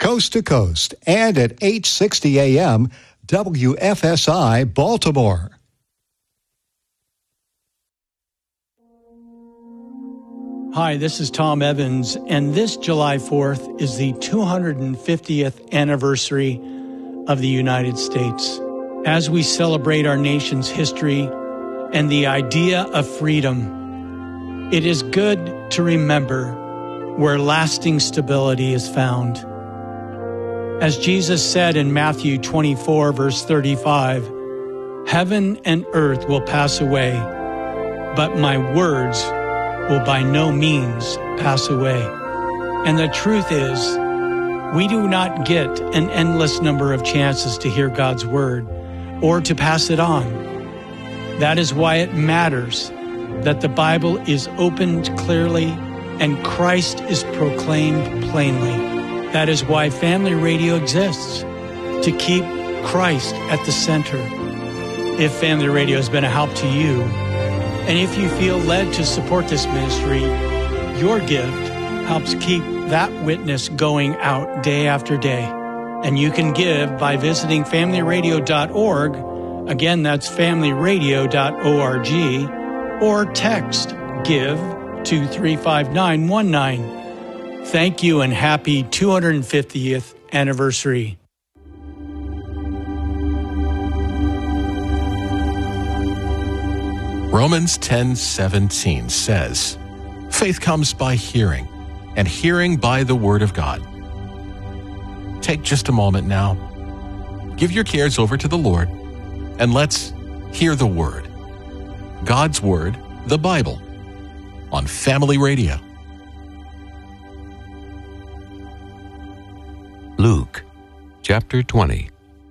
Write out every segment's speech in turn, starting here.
coast to coast, and at 8:60 a.m. WFSI Baltimore. Hi, this is Tom Evans, and this July 4th is the 250th anniversary of the United States. As we celebrate our nation's history and the idea of freedom, it is good to remember where lasting stability is found. As Jesus said in Matthew 24, verse 35, "Heaven and earth will pass away, but my words will by no means pass away." And the truth is, we do not get an endless number of chances to hear God's word or to pass it on. That is why it matters that the Bible is opened clearly and Christ is proclaimed plainly. That is why Family Radio exists, to keep Christ at the center. If Family Radio has been a help to you, and if you feel led to support this ministry, your gift helps keep that witness going out day after day. And you can give by visiting familyradio.org. Again, that's familyradio.org, or text GIVE to 35919. Thank you and happy 250th anniversary. Romans 10:17 says, "Faith comes by hearing, and hearing by the Word of God." Take just a moment now. Give your cares over to the Lord, and let's hear the Word. God's Word, the Bible, on Family Radio. Luke, chapter 20.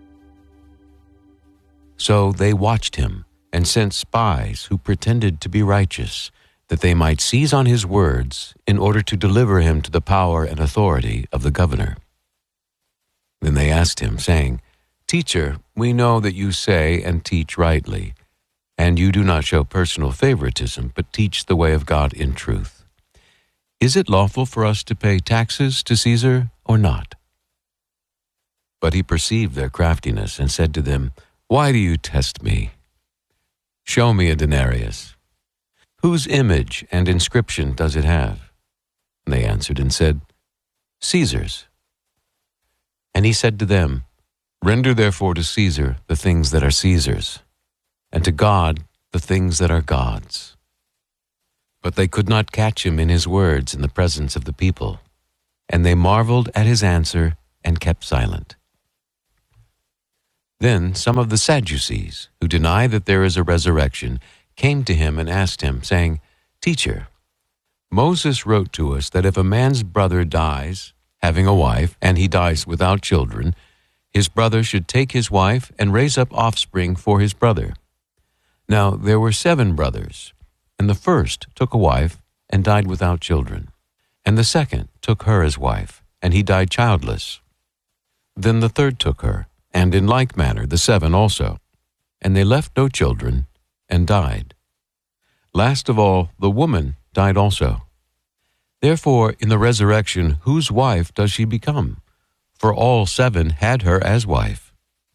So they watched him and sent spies who pretended to be righteous, that they might seize on his words in order to deliver him to the power and authority of the governor. Then they asked him, saying, "Teacher, we know that you say and teach rightly, and you do not show personal favoritism, but teach the way of God in truth. Is it lawful for us to pay taxes to Caesar or not?" But he perceived their craftiness and said to them, "Why do you test me? Show me a denarius. Whose image and inscription does it have?" And they answered and said, "Caesar's." And he said to them, "Render therefore to Caesar the things that are Caesar's, and to God the things that are God's." But they could not catch him in his words in the presence of the people, and they marveled at his answer and kept silent. Then some of the Sadducees, who deny that there is a resurrection, came to him and asked him, saying, "Teacher, Moses wrote to us that if a man's brother dies, having a wife, and he dies without children, his brother should take his wife and raise up offspring for his brother. Now there were 7 brothers, and the first took a wife and died without children, and the second took her as wife, and he died childless. Then the third took her, and in like manner the 7 also, and they left no children, and died. Last of all, the woman died also. Therefore, in the resurrection, whose wife does she become? For all 7 had her as wife."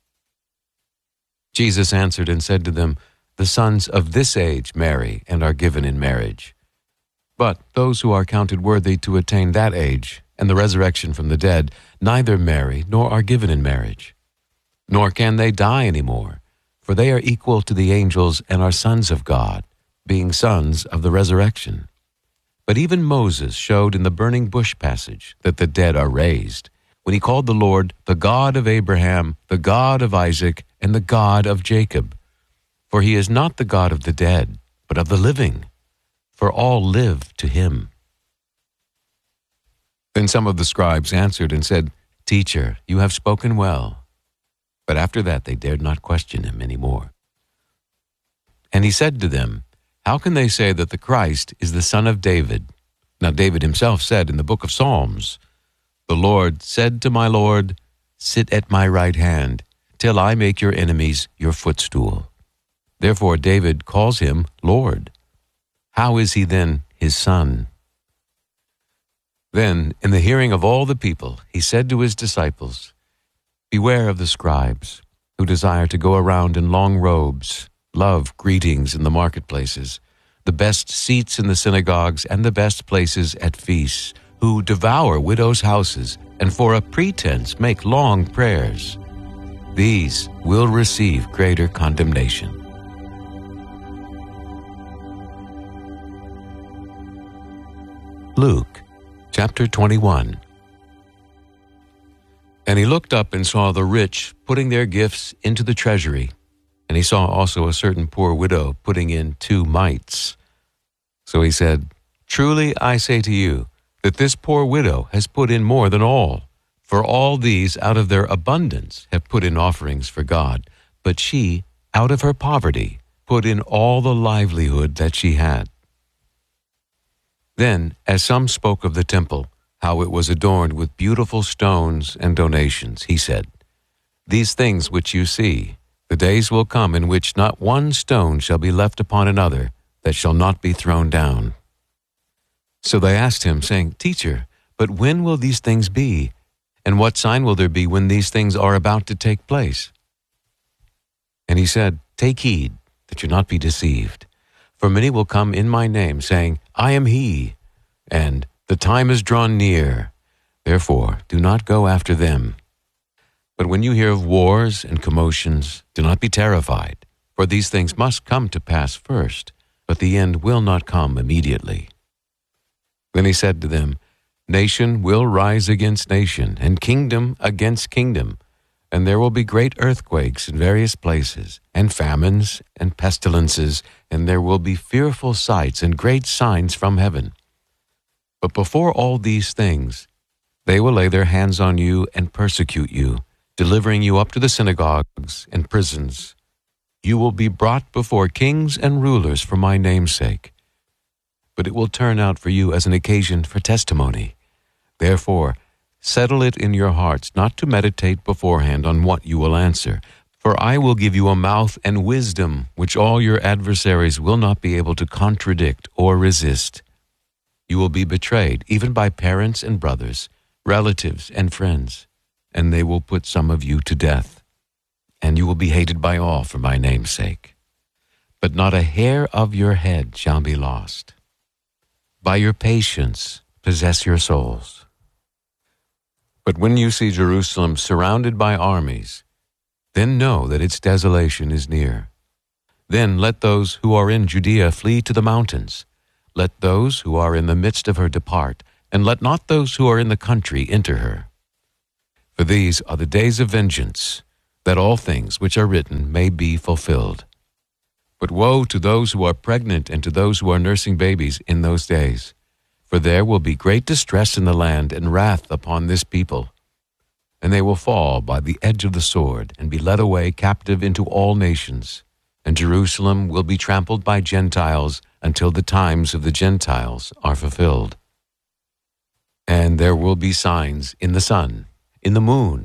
Jesus answered and said to them, "The sons of this age marry and are given in marriage. But those who are counted worthy to attain that age and the resurrection from the dead neither marry nor are given in marriage. Nor can they die any more, for they are equal to the angels and are sons of God, being sons of the resurrection. But even Moses showed in the burning bush passage that the dead are raised, when he called the Lord the God of Abraham, the God of Isaac, and the God of Jacob. For he is not the God of the dead, but of the living, for all live to him." Then some of the scribes answered and said, "Teacher, you have spoken well." But after that they dared not question him any more. And he said to them, "How can they say that the Christ is the son of David? Now David himself said in the book of Psalms, 'The Lord said to my Lord, sit at my right hand, till I make your enemies your footstool.' Therefore David calls him Lord. How is he then his son?" Then, in the hearing of all the people, he said to his disciples, "Beware of the scribes, who desire to go around in long robes, love greetings in the marketplaces, the best seats in the synagogues, and the best places at feasts, who devour widows' houses, and for a pretense make long prayers. These will receive greater condemnation." Luke chapter 21. And he looked up and saw the rich putting their gifts into the treasury, and he saw also a certain poor widow putting in 2 mites. So he said, "Truly I say to you, that this poor widow has put in more than all. For all these out of their abundance have put in offerings for God, but she, out of her poverty, put in all the livelihood that she had." Then, as some spoke of the temple, how it was adorned with beautiful stones and donations, he said, "These things which you see, the days will come in which not one stone shall be left upon another that shall not be thrown down." So they asked him, saying, "Teacher, but when will these things be? And what sign will there be when these things are about to take place?" And he said, "Take heed that you not be deceived. For many will come in my name, saying, 'I am he,' and 'The time is drawn near.' Therefore do not go after them. But when you hear of wars and commotions, do not be terrified, for these things must come to pass first, but the end will not come immediately." Then he said to them, "Nation will rise against nation, and kingdom against kingdom, and there will be great earthquakes in various places, and famines and pestilences, and there will be fearful sights and great signs from heaven. But before all these things, they will lay their hands on you and persecute you, delivering you up to the synagogues and prisons. You will be brought before kings and rulers for my name's sake. But it will turn out for you as an occasion for testimony. Therefore, settle it in your hearts not to meditate beforehand on what you will answer, for I will give you a mouth and wisdom which all your adversaries will not be able to contradict or resist. You will be betrayed even by parents and brothers, relatives and friends, and they will put some of you to death. And you will be hated by all for my name's sake. But not a hair of your head shall be lost. By your patience possess your souls. But when you see Jerusalem surrounded by armies, then know that its desolation is near. Then let those who are in Judea flee to the mountains. Let those who are in the midst of her depart, and let not those who are in the country enter her. For these are the days of vengeance, that all things which are written may be fulfilled. But woe to those who are pregnant and to those who are nursing babies in those days. For there will be great distress in the land and wrath upon this people. And they will fall by the edge of the sword and be led away captive into all nations. And Jerusalem will be trampled by Gentiles until the times of the Gentiles are fulfilled. And there will be signs in the sun, in the moon,